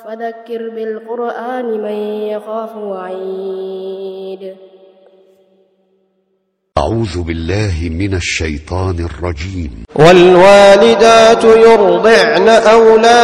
فذكر بالقرآن من يخاف وعيد. أعوذ بالله من الشيطان الرجيم. والوالدات يرضعن أولادهن